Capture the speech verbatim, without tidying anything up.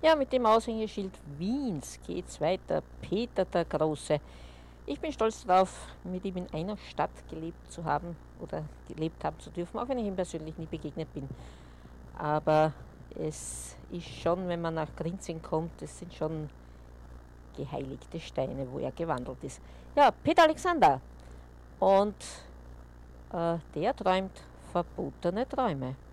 Ja, mit dem Aushängeschild Wiens geht's weiter. Peter der Große. Ich bin stolz darauf, mit ihm in einer Stadt gelebt zu haben oder gelebt haben zu dürfen, auch wenn ich ihm persönlich nie begegnet bin. Aber es ist schon, wenn man nach Grinzing kommt, das sind schon geheiligte Steine, wo er gewandelt ist. Ja, Peter Alexander. Und äh, der träumt verbotene Träume.